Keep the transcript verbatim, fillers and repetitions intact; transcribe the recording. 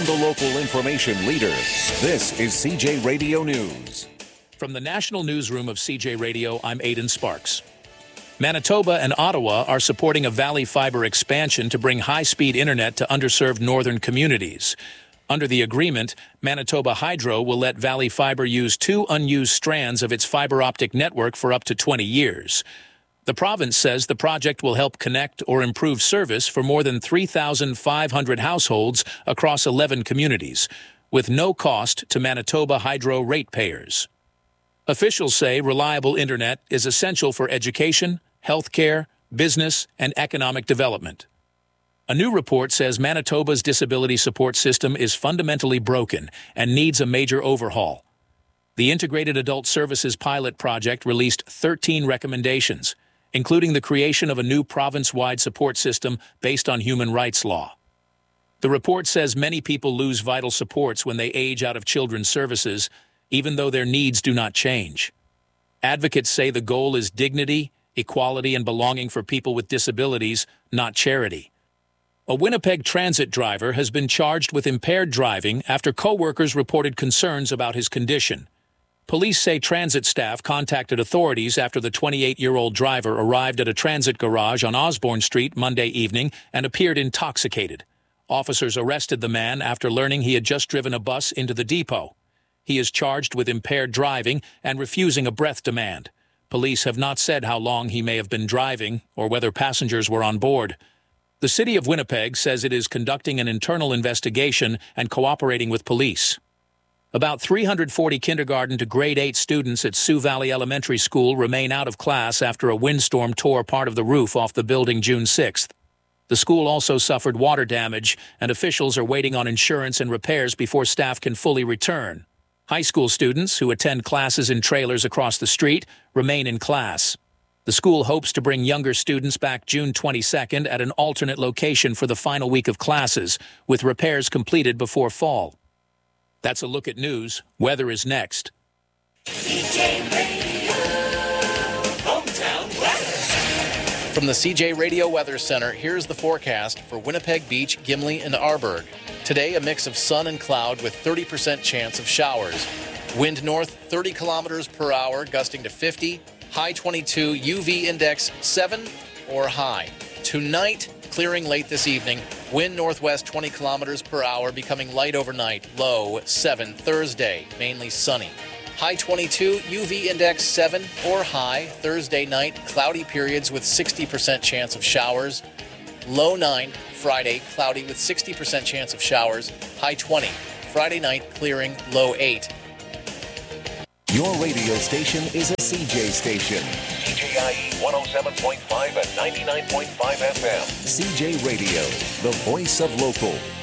From the local information leader, this is C J Radio News. From the National Newsroom of C J Radio, I'm Aidan Sparks. Manitoba and Ottawa are supporting a Valley Fiber expansion to bring high-speed internet to underserved northern communities. Under the agreement, Manitoba Hydro will let Valley Fiber use two unused strands of its fiber optic network for up to twenty years. The province says the project will help connect or improve service for more than three thousand five hundred households across eleven communities, with no cost to Manitoba Hydro ratepayers. Officials say reliable internet is essential for education, healthcare, business, and economic development. A new report says Manitoba's disability support system is fundamentally broken and needs a major overhaul. The Integrated Adult Services Pilot Project released thirteen recommendations, including the creation of a new province-wide support system based on human rights law. The report says many people lose vital supports when they age out of children's services, even though their needs do not change. Advocates say the goal is dignity, equality, and belonging for people with disabilities, not charity. A Winnipeg transit driver has been charged with impaired driving after co-workers reported concerns about his condition. Police say transit staff contacted authorities after the twenty-eight-year-old driver arrived at a transit garage on Osborne Street Monday evening and appeared intoxicated. Officers arrested the man after learning he had just driven a bus into the depot. He is charged with impaired driving and refusing a breath demand. Police have not said how long he may have been driving or whether passengers were on board. The City of Winnipeg says it is conducting an internal investigation and cooperating with police. About three hundred forty kindergarten to grade eight students at Sioux Valley Elementary School remain out of class after a windstorm tore part of the roof off the building June sixth. The school also suffered water damage, and officials are waiting on insurance and repairs before staff can fully return. High school students, who attend classes in trailers across the street, remain in class. The school hopes to bring younger students back June twenty-second at an alternate location for the final week of classes, with repairs completed before fall. That's a look at news. Weather is next. C J Radio, hometown weather. From the C J Radio Weather Center, here's the forecast for Winnipeg Beach, Gimli, and Arborg. Today, a mix of sun and cloud with thirty percent chance of showers. Wind north thirty kilometers per hour, gusting to fifty. High twenty-two, U V index seven or high. Tonight, clearing late this evening. Wind northwest twenty kilometers per hour, becoming light overnight. Low seven. Thursday, mainly sunny. High twenty-two, U V index seven or high. Thursday night, cloudy periods with sixty percent chance of showers. Low nine. Friday, cloudy with sixty percent chance of showers. High twenty. Friday night, clearing. Low eight. Your radio station is a C J station. C J I E one oh seven point five and ninety-nine point five F M. C J Radio, the voice of local.